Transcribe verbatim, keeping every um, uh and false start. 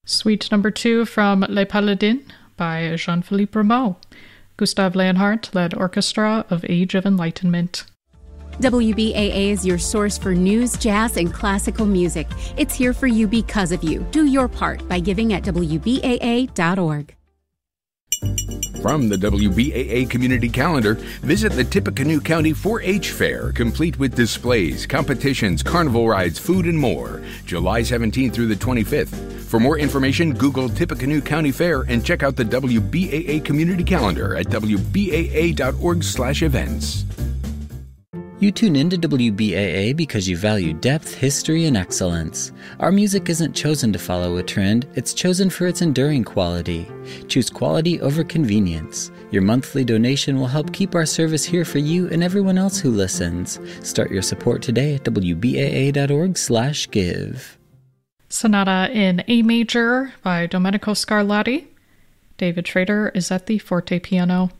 Suite number two from Les Paladins by Jean-Philippe Rameau. Gustav Leonhardt led orchestra of Age of Enlightenment. W B A A is your source for news, jazz, and classical music. It's here for you because of you. Do your part by giving at W B A A dot org. From the W B A A Community Calendar, visit the Tippecanoe County four H Fair, complete with displays, competitions, carnival rides, food, and more, July seventeenth through the twenty-fifth. For more information, Google Tippecanoe County Fair and check out the W B A A Community Calendar at W B A A dot org slash events. You tune into W B A A because you value depth, history, and excellence. Our music isn't chosen to follow a trend, it's chosen for its enduring quality. Choose quality over convenience. Your monthly donation will help keep our service here for you and everyone else who listens. Start your support today at W B A A dot org slash give. Sonata in A Major by Domenico Scarlatti. David Schrader is at the forte piano.